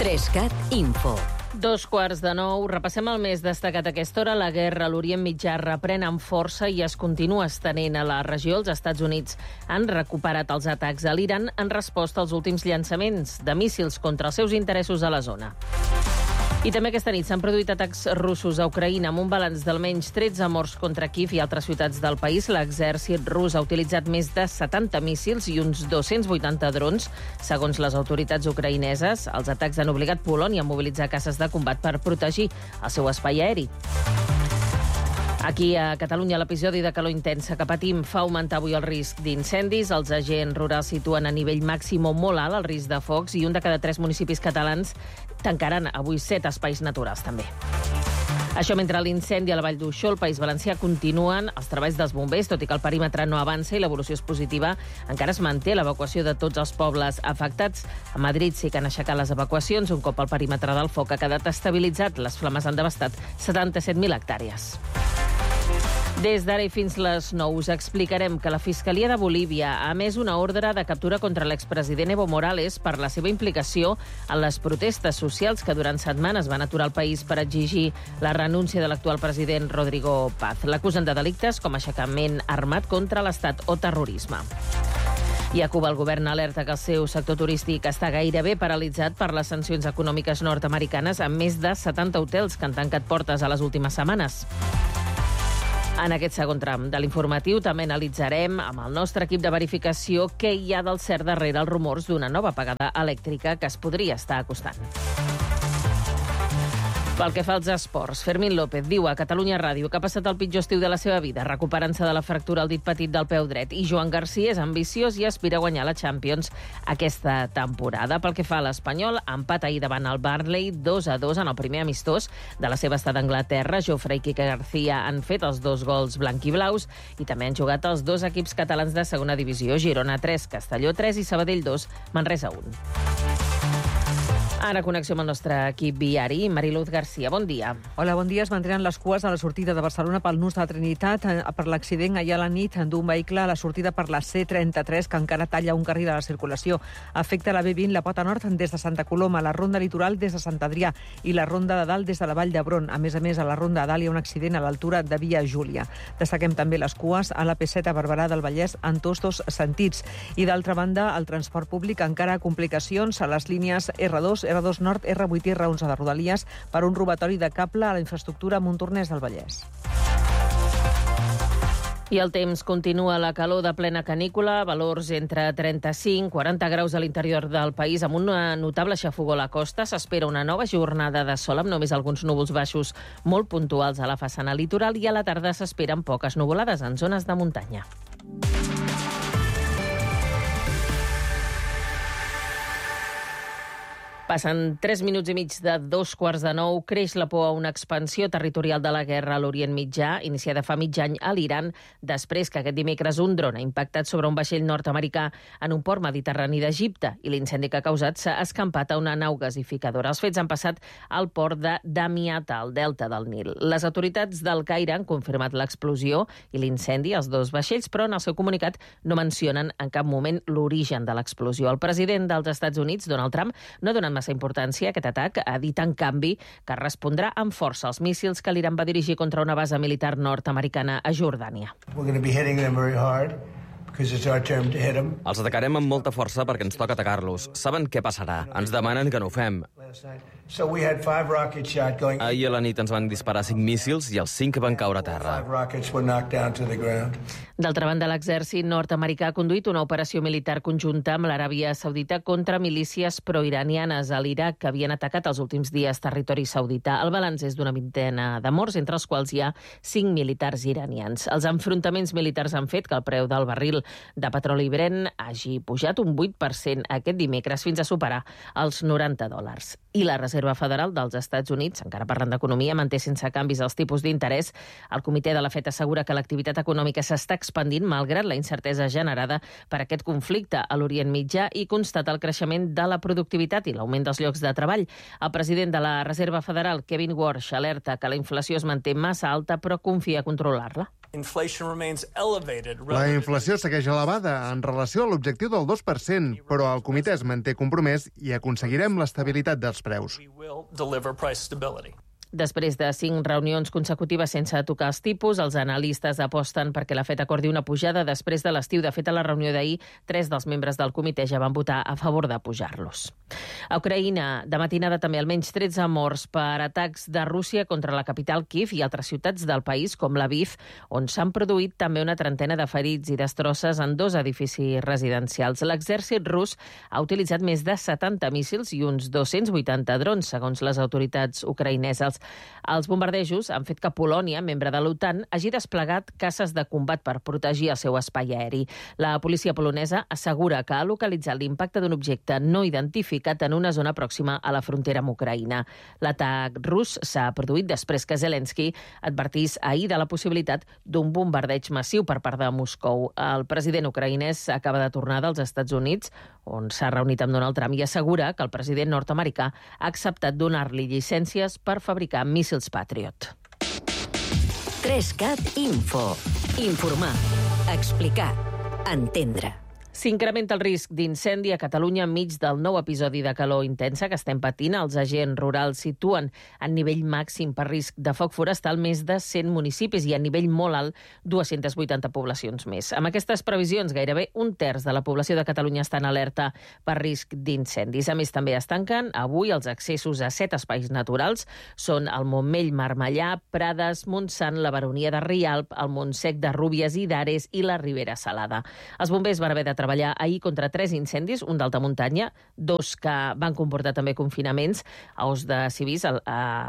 3CAT Info. 2:15, repassem el més destacat a aquesta hora. La guerra a l'Orient Mitjà reprèn amb força i es continua estenent a la regió. Els Estats Units han recuperat els atacs a l'Iran en resposta als últims llançaments de míssils contra els seus interessos a la zona. I també aquesta nit s'han produït atacs russos a Ucraïna amb un balanç d'almenys 13 morts contra Kíev i altres ciutats del país. L'exèrcit rus ha utilitzat més de 70 míssils i uns 280 drons. Segons les autoritats ucraïneses, els atacs han obligat Polònia a mobilitzar caces de combat per protegir el seu espai aeri. Aquí a Catalunya l'episodi de calor intensa que patim fa augmentar avui el risc d'incendis. Els agents rurals situen a nivell màxim o molt alt el risc de focs i un de cada 3 municipis catalans tancaran avui 7 espais naturals també. Això mentre l'incendi a la Vall d'Uixó, al País Valencià, continuen els treballs dels bombers, tot i que el perímetre no avança i l'evolució és positiva, encara es manté l'evacuació de tots els pobles afectats. A Madrid sí que han aixecat les evacuacions un cop el perímetre del foc ha quedat estabilitzat. Les flames han devastat 77.000 hectàrees. Des d'ara i fins les 9 us explicarem que la Fiscalia de Bolívia ha emès una ordre de captura contra l'expresident Evo Morales per la seva implicació en les protestes socials que durant setmanes van aturar el país per exigir la renúncia de l'actual president Rodrigo Paz. L'acusen de delictes com aixecament armat contra l'Estat o terrorisme. I a Cuba el govern alerta que el seu sector turístic està gairebé paralitzat per les sancions econòmiques nord-americanes amb més de 70 hotels que han tancat portes a les últimes setmanes. En aquest segon tram de l'informatiu també analitzarem amb el nostre equip de verificació què hi ha del cert darrere els rumors d'una nova apagada elèctrica que es podria estar acostant. Pel que fa als esports, Fermín López diu a Catalunya Ràdio que ha passat el pitjor estiu de la seva vida, recuperant-se de la fractura al dit petit del peu dret. I Joan Garcia és ambiciós i aspira a guanyar la Champions aquesta temporada. Pel que fa a l'Espanyol, empat ahir davant el Burnley, 2-2 en el primer amistós de la seva estada a Anglaterra. Jofre i Quique García han fet els 2 gols blanquiblaus i també han jugat els 2 equips catalans de segona divisió, Girona 3, Castelló 3 i Sabadell 2, Manresa 1. Ara connexió amb el nostre equip viari. Mariluz Garcia, bon dia. Hola, bon dia. Es mantenen les cues a la sortida de Barcelona pel nus de Trinitat per l'accident ahir a la nit d'un vehicle a la sortida per la C33 que encara talla un carril de la circulació. Afecta la B20, la Pota Nord des de Santa Coloma, la Ronda Litoral des de Sant Adrià i la Ronda de Dalt des de la Vall d'Hebron. A més, a la Ronda de Dalt hi ha un accident a l'altura de Via Júlia. Destaquem també les cues a la P7 a Barberà del Vallès en tots 2 sentits. I d'altra banda, el transport públic encara complicacions a les línies R2, R2 Nord, R8 i R11 de Rodalies per un robatori de cable a la infraestructura Montornès del Vallès. I el temps continua la calor de plena canícula, valors entre 35 i 40 graus a l'interior del país, amb una notable xafogó a la costa. S'espera una nova jornada de sol amb només alguns núvols baixos molt puntuals a la façana litoral i a la tarda s'esperen poques nuvolades en zones de muntanya. Passen 3 minuts i mig de 2:15. Creix la por a una expansió territorial de la guerra a l'Orient Mitjà, iniciada fa mig any a l'Iran, després que aquest dimecres un dron ha impactat sobre un vaixell nord-americà en un port mediterrani d'Egipte i l'incendi que ha causat s'ha escampat a una nau gasificadora. Els fets han passat al port de Damiat, al delta del Nil. Les autoritats del Caire han confirmat l'explosió i l'incendi als 2 vaixells, però en el seu comunicat no mencionen en cap moment l'origen de l'explosió. El president dels Estats Units, Donald Trump, no ha donat massa importància a aquest atac. Ha dit, en canvi, que respondrà amb força als míssils que l'Iran va dirigir contra una base militar nord-americana a Jordània. Els atacarem amb molta força perquè ens toca atacar-los. Saben què passarà. Ens demanen que no ho fem. Ahir a la nit ens van disparar 5 míssils i els 5 van caure a terra. D'altra banda, l'exèrcit nord-americà ha conduït una operació militar conjunta amb l'Aràbia Saudita contra milícies proiranianes a l'Iraq que havien atacat els últims dies territori saudita. El balanç és d'una vintena de morts, entre els quals hi ha 5 militars iranians. Els enfrontaments militars han fet que el preu del barril de petroli Brent hagi pujat un 8% aquest dimecres fins a superar els $90. I la Reserva Federal dels Estats Units, encara parlant d'economia, manté sense canvis els tipus d'interès. El comitè de la FED assegura que l'activitat econòmica s'està expandint malgrat la incertesa generada per aquest conflicte a l'Orient Mitjà i constata el creixement de la productivitat i l'augment dels llocs de treball. El president de la Reserva Federal, Kevin Warsh, alerta que la inflació es manté massa alta però confia a controlar-la. La inflació segueix elevada en relació a l'objectiu del 2%, però el comitè es manté compromès i aconseguirem l'estabilitat dels preus. Després de 5 reunions consecutives sense tocar els tipus, els analistes aposten perquè la FED acordi una pujada després de l'estiu. De fet, a la reunió d'ahir, 3 dels membres del comitè ja van votar a favor de pujar-los. A Ucraïna, de matinada també almenys 13 morts per atacs de Rússia contra la capital Kíev i altres ciutats del país, com Lviv, on s'han produït també una trentena de ferits i destrosses en 2 edificis residencials. L'exèrcit rus ha utilitzat més de 70 míssils i uns 280 drons, segons les autoritats ucraïneses. Els bombardejos han fet que Polònia, membre de l'OTAN, hagi desplegat caces de combat per protegir el seu espai aeri. La policia polonesa assegura que ha localitzat l'impacte d'un objecte no identificat en una zona pròxima a la frontera amb Ucraïna. L'atac rus s'ha produït després que Zelensky advertís ahir de la possibilitat d'un bombardeig massiu per part de Moscou. El president ucraïnès acaba de tornar dels Estats Units, on s'ha reunit amb Donald Trump, i assegura que el president nord-americà ha acceptat donar-li llicències per fabricar míssils Patriot. 3CAT Info. Informar, explicar, entendre. S'incrementa el risc d'incendi a Catalunya enmig del nou episodi de calor intensa que estem patint. Els agents rurals situen en nivell màxim per risc de foc forestal més de 100 municipis i a nivell molt alt 280 poblacions més. Amb aquestes previsions, gairebé un terç de la població de Catalunya està en alerta per risc d'incendis. A més, també es tanquen avui els accessos a 7 espais naturals. Són el Montmell, Marmellà, Prades, Montsant, la Baronia de Rialp, el Montsec de Rúbies i d'Ares i la Ribera Salada. Els bombers van haver de treballar ahir contra 3 incendis, un d'alta muntanya, 2 que van comportar també confinaments. A Os de Civís, a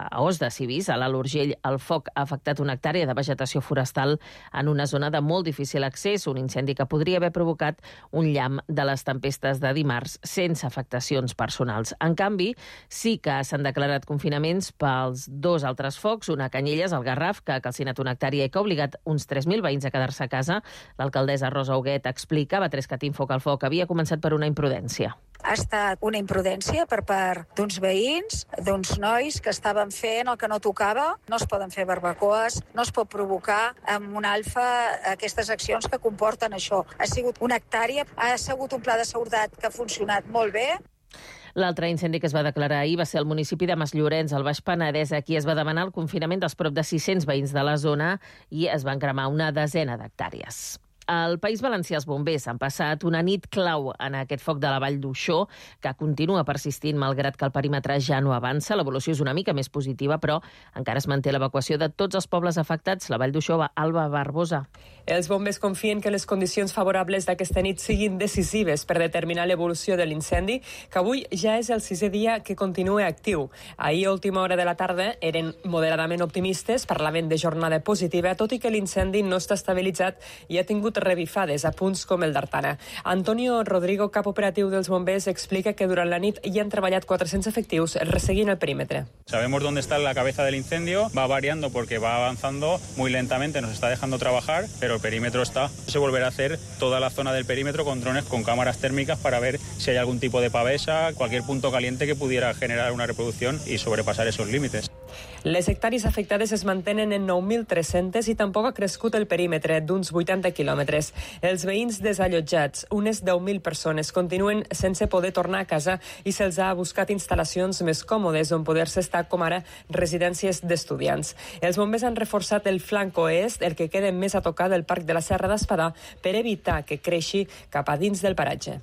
l'Alt Urgell, el foc ha afectat una hectàrea de vegetació forestal en una zona de molt difícil accés, un incendi que podria haver provocat un llamp de les tempestes de dimarts sense afectacions personals. En canvi, sí que s'han declarat confinaments pels 2 altres focs, una a Canyelles, al Garraf, que ha calcinat una hectàrea i que ha obligat uns 3.000 veïns a quedar-se a casa. L'alcaldessa Rosa Huguet explicava a 3CAT Info que el foc havia començat per una imprudència. Ha estat una imprudència per part d'uns veïns, d'uns nois que estaven fent el que no tocava. No es poden fer barbacoes, no es pot provocar amb un alfa aquestes accions que comporten això. Ha sigut una hectàrea, ha sigut un pla de seguretat que ha funcionat molt bé. L'altre incendi que es va declarar ahir va ser al municipi de Masllorenç, al Baix Penedès. Aquí es va demanar el confinament dels prop de 600 veïns de la zona i es van cremar una desena d'hectàrees. Al País Valencià els bombers han passat una nit clau en aquest foc de la Vall d'Uixó, que continua persistint malgrat que el perímetre ja no avança. L'evolució és una mica més positiva, però encara es manté l'evacuació de tots els pobles afectats. La Vall d'Uixó, Alba Barbosa. Els bombers confien que les condicions favorables d'aquesta nit siguin decisives per determinar l'evolució de l'incendi, que avui ja és el 6è dia que continua actiu. Ahir, a última hora de la tarda, eren moderadament optimistes, parlaven de jornada positiva, tot i que l'incendi no està estabilitzat i ha tingut revifades a punts com el d'Artana. Antonio Rodrigo, cap operatiu dels bombers, explica que durant la nit hi han treballat 400 efectius resseguint el perímetre. Sabemos dónde está la cabeza del incendio, va variando porque va avanzando muy lentamente, nos está dejando trabajar, pero el perímetro está. Se volverá a hacer toda la zona del perímetro con drones, con cámaras térmicas para ver si hay algún tipo de pavesa, cualquier punto caliente que pudiera generar una reproducción y sobrepasar esos límites. Les hectàrees afectades es mantenen en 9.300 i tampoc ha crescut el perímetre d'uns 80 quilòmetres. Els veïns desallotjats, unes 10.000 persones, continuen sense poder tornar a casa i se'ls ha buscat instal·lacions més còmodes on poder-se estar, com ara residències d'estudiants. Els bombers han reforçat el flanc oest, el que queda més a tocar del Parc de la Serra d'Espadà, per evitar que creixi cap a dins del paratge.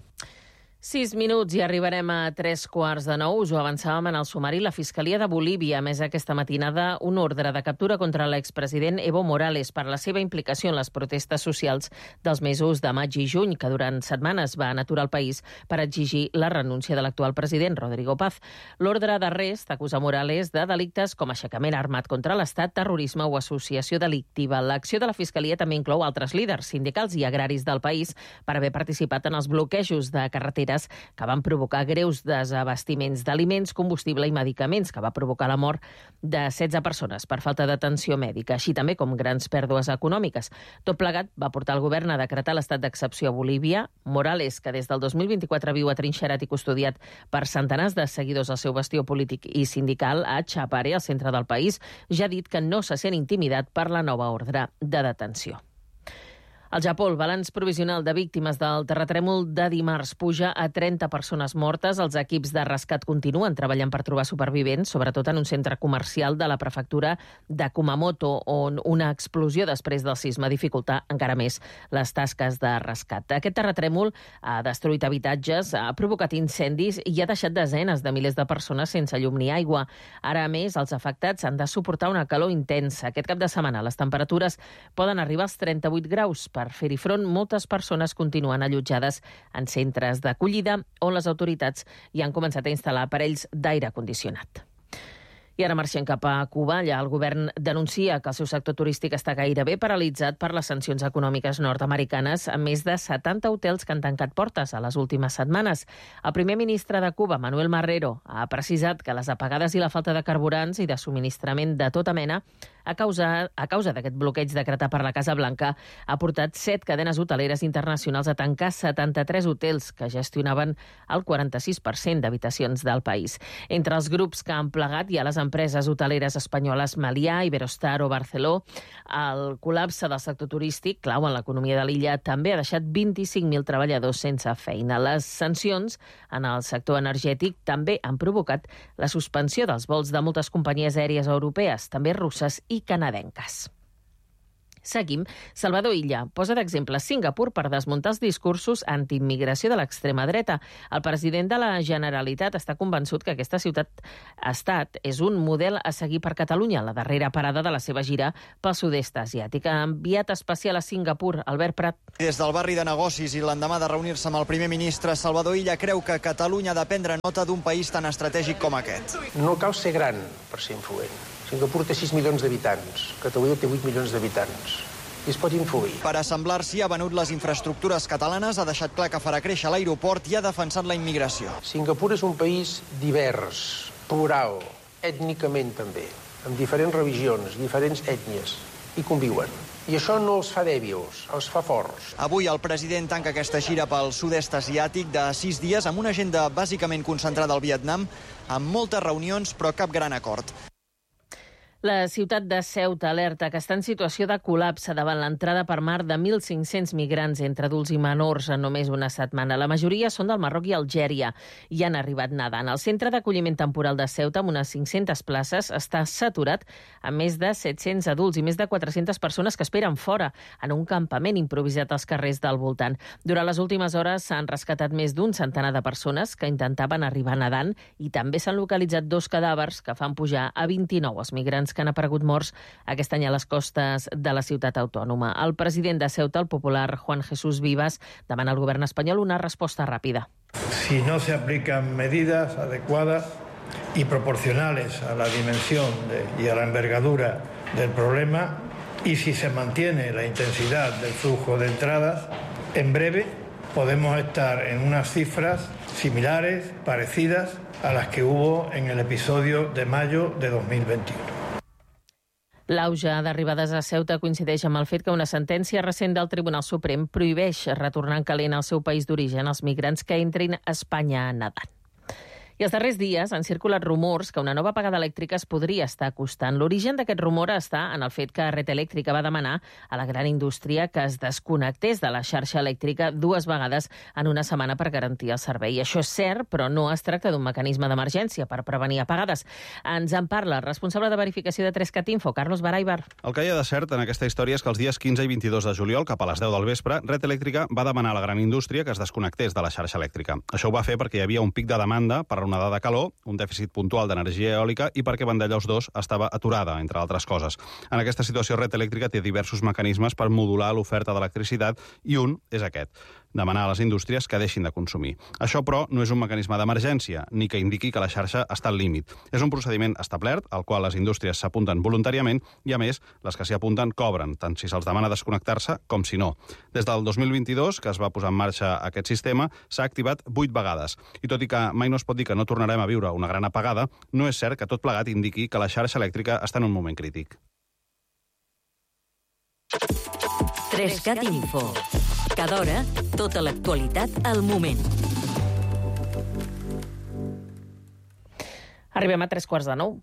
6 minuts i arribarem a 8:45. Us ho avançàvem en el sumari. La Fiscalia de Bolívia ha emès aquesta matinada un ordre de captura contra l'expresident Evo Morales per la seva implicació en les protestes socials dels mesos de maig i juny, que durant setmanes van aturar el país per exigir la renúncia de l'actual president, Rodrigo Paz. L'ordre d'arrest acusa Morales de delictes com aixecament armat contra l'Estat, terrorisme o associació delictiva. L'acció de la Fiscalia també inclou altres líders sindicals i agraris del país per haver participat en els bloquejos de carreteres nuclears que van provocar greus desabastiments d'aliments, combustible i medicaments, que va provocar la mort de 16 persones per falta d'atenció mèdica, així també com grans pèrdues econòmiques. Tot plegat va portar el govern a decretar l'estat d'excepció a Bolívia. Morales, que des del 2024 viu atrinxerat i custodiat per centenars de seguidors del seu bastió polític i sindical a Chapare, al centre del país, ja ha dit que no se sent intimidat per la nova ordre de detenció. Al Japó, el balanç provisional de víctimes del terratrèmol de dimarts puja a 30 persones mortes. Els equips de rescat continuen treballant per trobar supervivents, sobretot en un centre comercial de la prefectura de Kumamoto, on una explosió després del sisme dificulta encara més les tasques de rescat. Aquest terratrèmol ha destruït habitatges, ha provocat incendis i ha deixat desenes de milers de persones sense llum ni aigua. Ara, a més, els afectats han de suportar una calor intensa. Aquest cap de setmana les temperatures poden arribar als 38 graus. Per fer-hi front, moltes persones continuen allotjades en centres d'acollida on les autoritats ja han començat a instal·lar aparells d'aire condicionat. I ara marxem cap a Cuba. Allà el govern denuncia que el seu sector turístic està gairebé paralitzat per les sancions econòmiques nord-americanes, amb més de 70 hotels que han tancat portes a les últimes setmanes. El primer ministre de Cuba, Manuel Marrero, ha precisat que les apagades i la falta de carburants i de subministrament de tota mena a causa d'aquest bloqueig decretat per la Casa Blanca ha portat 7 cadenes hoteleres internacionals a tancar 73 hotels que gestionaven el 46% d'habitacions del país. Entre els grups que han plegat hi ha les empreses hoteleres espanyoles Meliá, Iberostar o Barceló. El col·lapse del sector turístic, clau en l'economia de l'illa, també ha deixat 25.000 treballadors sense feina. Les sancions en el sector energètic també han provocat la suspensió dels vols de moltes companyies aèries europees, també russes i canadenques. Seguim. Salvador Illa posa d'exemple Singapur per desmuntar els discursos antiimmigració de l'extrema dreta. El president de la Generalitat està convençut que aquesta ciutat-estat és un model a seguir per Catalunya, la darrera parada de la seva gira pel sud-est asiàtic. Enviat especial a Singapur, Albert Prat. Des del barri de negocis i l'endemà de reunir-se amb el primer ministre, Salvador Illa creu que Catalunya ha de prendre nota d'un país tan estratègic com aquest. No cal ser gran per ser influent. Singapur té 6 milions d'habitants, Catalunya té 8 milions d'habitants. I es pot influir. Per assemblar-s'hi ha venut les infraestructures catalanes, ha deixat clar que farà créixer l'aeroport i ha defensat la immigració. Singapur és un país divers, plural, ètnicament també, amb diferents religions, diferents ètnies, i conviuen. I això no els fa dèbils, els fa forts. Avui el president tanca aquesta gira pel sud-est asiàtic de 6 dies amb una agenda bàsicament concentrada al Vietnam, amb moltes reunions però cap gran acord. La ciutat de Ceuta alerta que està en situació de col·lapse davant l'entrada per mar de 1.500 migrants entre adults i menors en només una setmana. La majoria són del Marroc i Algèria i han arribat nedant. El centre d'acolliment temporal de Ceuta, amb unes 500 places, està saturat amb més de 700 adults i més de 400 persones que esperen fora en un campament improvisat als carrers del voltant. Durant les últimes hores s'han rescatat més d'un centenar de persones que intentaven arribar nedant i també s'han localitzat 2 cadàvers que fan pujar a 29 els migrants que han aparegut morts aquest any a les costes de la ciutat autònoma. El president de Ceuta, el popular Juan Jesús Vivas, demana al govern espanyol una resposta ràpida. Si no se aplican medidas adecuadas y proporcionales a la dimensión y a la envergadura del problema, y si se mantiene la intensidad del flujo de entradas, en breve podemos estar en unas cifras similares, parecidas a las que hubo en el episodio de mayo de 2021. L'auge d'arribades a Ceuta coincideix amb el fet que una sentència recent del Tribunal Suprem prohibeix retornar en calent al seu país d'origen els migrants que entrin a Espanya nedant. I els darrers dies han circulat rumors que una nova apagada elèctrica es podria estar acostant. L'origen d'aquest rumor està en el fet que Red Eléctrica va demanar a la gran indústria que es desconnectés de la xarxa elèctrica 2 vegades en una setmana per garantir el servei. Això és cert, però no es tracta d'un mecanisme d'emergència per prevenir apagades. Ens en parla el responsable de verificació de 3cat Info, Carlos Baraibar. El que hi ha de cert en aquesta història és que els dies 15 i 22 de juliol, cap a les 10 del vespre, Red Eléctrica va demanar a la gran indústria que es desconnectés de la xarxa elèctrica. Això ho va fer perquè hi havia un pic de demanda per onada de calor, un dèficit puntual d'energia eòlica i perquè Vandellòs 2 estava aturada, entre altres coses. En aquesta situació, Red Eléctrica té diversos mecanismes per modular l'oferta d'electricitat i un és aquest. demanar a les indústries que deixin de consumir. Això, però, no és un mecanisme d'emergència, ni que indiqui que la xarxa està al límit. És un procediment establert, al qual les indústries s'apunten voluntàriament i, a més, les que s'hi apunten cobren, tant si se'ls demana desconnectar-se com si no. Des del 2022, que es va posar en marxa aquest sistema, s'ha activat 8 vegades. I tot i que mai no es pot dir que no tornarem a viure una gran apagada, no és cert que tot plegat indiqui que la xarxa elèctrica està en un moment crític. 3CAT Info. Cada hora, tota l'actualitat al moment. Arribem a 9:15.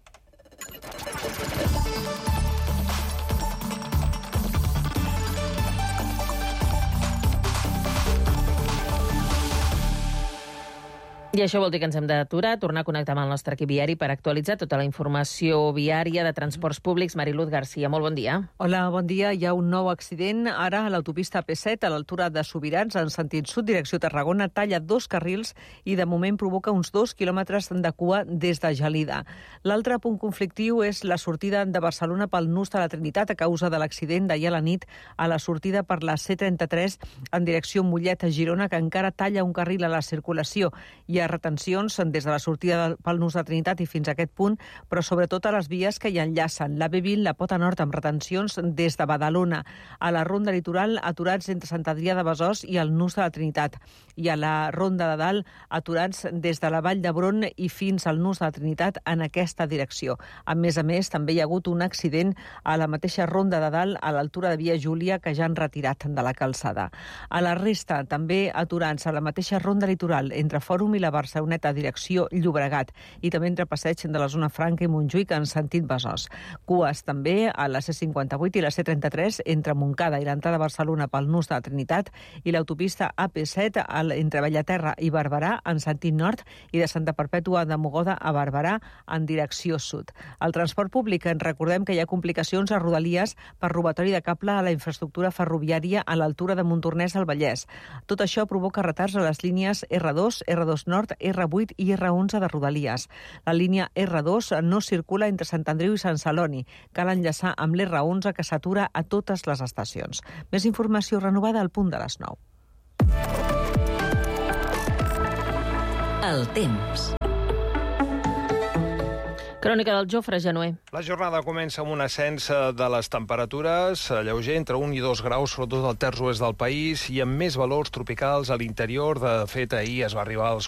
I això vol dir que ens hem d'aturar, tornar a connectar amb el nostre equip viari per actualitzar tota la informació viària de transports públics. Mariluz Garcia, molt bon dia. Hola, bon dia. Hi ha un nou accident. Ara a l'autopista P7, a l'altura de Sobirans, en sentit sud, direcció Tarragona, talla 2 carrils i de moment provoca uns 2 quilòmetres de cua des de Gelida. L'altre punt conflictiu és la sortida de Barcelona pel nus de la Trinitat a causa de l'accident d'ahir a la nit a la sortida per la C33 en direcció Mollet a Girona, que encara talla un carril a la circulació. Hi ha retencions des de la sortida pel nus de Trinitat i fins a aquest punt, però sobretot a les vies que hi enllacen. La B20, la Pota Nord, amb retencions des de Badalona. A la Ronda Litoral, aturats entre Sant Adrià de Besòs i el nus de la Trinitat. I a la Ronda de Dalt, aturats des de la Vall d'Hebron i fins al nus de la Trinitat en aquesta direcció. A més, també hi ha hagut un accident a la mateixa Ronda de Dalt, a l'altura de Via Júlia, que ja han retirat de la calçada. A la resta, també aturats a la mateixa Ronda Litoral, entre Fòrum i la Barceloneta, direcció Llobregat, i també entre passeig de la zona Franca i Montjuïc en sentit Besòs. Cues també a la C58 i la C33 entre Montcada i l'entrada a Barcelona pel nus de la Trinitat i l'autopista AP7 entre Bellaterra i Barberà en sentit nord i de Santa Perpètua de Mogoda a Barberà en direcció sud. Al transport públic recordem que hi ha complicacions a Rodalies per robatori de cable a la infraestructura ferroviària a l'altura de Montornès al Vallès. Tot això provoca retards a les línies R2, R2 Nord, R8 i R11 de Rodalies. La línia R2 no circula entre Sant Andreu i Sant Celoni. Cal enllaçar amb l'R11 que s'atura a totes les estacions. Més informació renovada al punt de les 9. El temps. Crònica del Jofre Genuer. La jornada comença amb un ascens de les temperatures lleuger, entre 1 i 2 graus, sobretot al terç oest del país, i amb més valors tropicals a l'interior. De fet, ahir es va arribar als